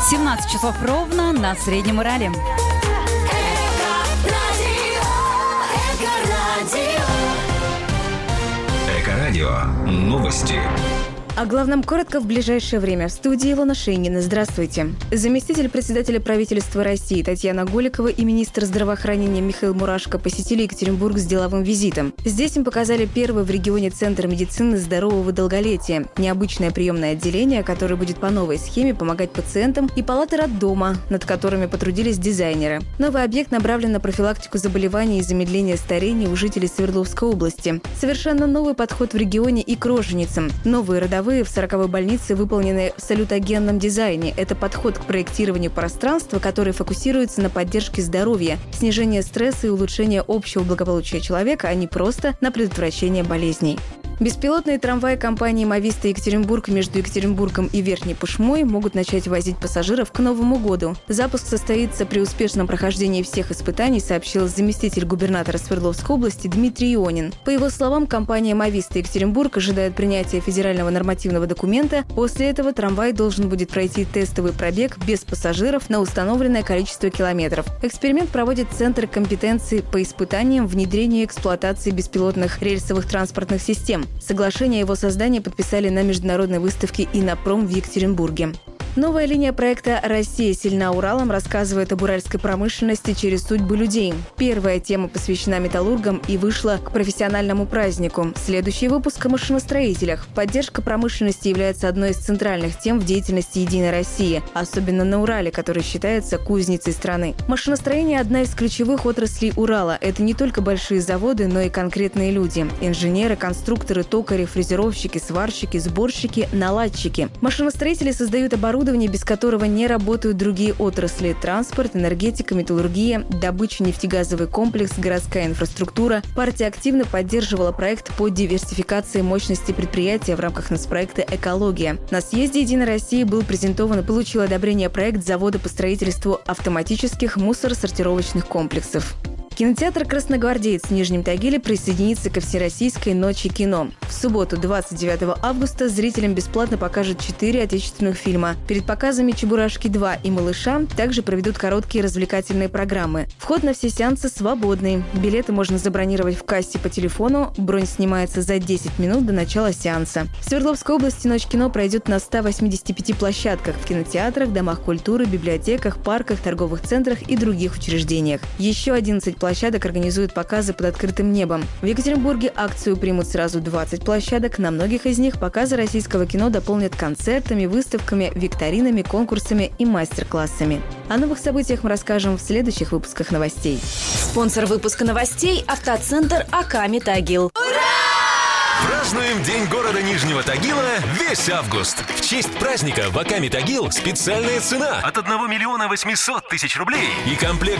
17 часов ровно на Среднем Урале. Эко-радио. Новости. О главном коротко в ближайшее время. В студии Илона Шейнина. Здравствуйте. Заместитель председателя правительства России Татьяна Голикова и министр здравоохранения Михаил Мурашко посетили Екатеринбург с деловым визитом. Здесь им показали первый в регионе Центр медицины здорового долголетия. Необычное приемное отделение, которое будет по новой схеме помогать пациентам, и палаты роддома, над которыми потрудились дизайнеры. Новый объект направлен на профилактику заболеваний и замедление старения у жителей Свердловской области. Совершенно новый подход в регионе и к роженицам. Новые родовые в 40-й больнице выполнены в салютогенном дизайне. Это подход к проектированию пространства, который фокусируется на поддержке здоровья, снижении стресса и улучшении общего благополучия человека, а не просто на предотвращение болезней. Беспилотные трамваи компании «Мовиста Екатеринбург» между Екатеринбургом и Верхней Пышмой могут начать возить пассажиров к Новому году. Запуск состоится при успешном прохождении всех испытаний, сообщил заместитель губернатора Свердловской области Дмитрий Ионин. По его словам, компания «Мовиста Екатеринбург» ожидает принятия федерального нормативного документа. После этого трамвай должен будет пройти тестовый пробег без пассажиров на установленное количество километров. Эксперимент проводит Центр компетенции по испытаниям внедрения и эксплуатации беспилотных рельсовых транспортных систем. Соглашение о его создании подписали на международной выставке «Инопром» в Екатеринбурге. Новая линия проекта «Россия сильна Уралом» рассказывает об уральской промышленности через судьбы людей. Первая тема посвящена металлургам и вышла к профессиональному празднику. Следующий выпуск о машиностроителях. Поддержка промышленности является одной из центральных тем в деятельности «Единой России», особенно на Урале, который считается кузницей страны. Машиностроение – одна из ключевых отраслей Урала. Это не только большие заводы, но и конкретные люди – инженеры, конструкторы, токари, фрезеровщики, сварщики, сборщики, наладчики. Машиностроители создают оборудование, без которого не работают другие отрасли – транспорт, энергетика, металлургия, добыча, нефтегазовый комплекс, городская инфраструктура. Партия активно поддерживала проект по диверсификации мощности предприятия в рамках нацпроекта «Экология». На съезде «Единой России» был презентован и получил одобрение проект завода по строительству автоматических мусоросортировочных комплексов. Кинотеатр «Красногвардеец» в Нижнем Тагиле присоединится ко Всероссийской ночи кино. В субботу, 29 августа, зрителям бесплатно покажут 4 отечественных фильма. Перед показами «Чебурашки 2» и «Малыша» также проведут короткие развлекательные программы. Вход на все сеансы свободный. Билеты можно забронировать в кассе по телефону. Бронь снимается за 10 минут до начала сеанса. В Свердловской области «Ночь кино» пройдет на 185 площадках в кинотеатрах, домах культуры, библиотеках, парках, торговых центрах и других учреждениях. Еще 11 площадок организуют показы под открытым небом. В Екатеринбурге акцию примут сразу 20 площадок. На многих из них показы российского кино дополнят концертами, выставками, викторинами, конкурсами и мастер-классами. О новых событиях мы расскажем в следующих выпусках новостей. Спонсор выпуска новостей – автоцентр «Аками Тагил». Празднуем День города Нижнего Тагила весь август. В честь праздника в Аками Тагил специальная цена от 1 800 000 рублей и комплект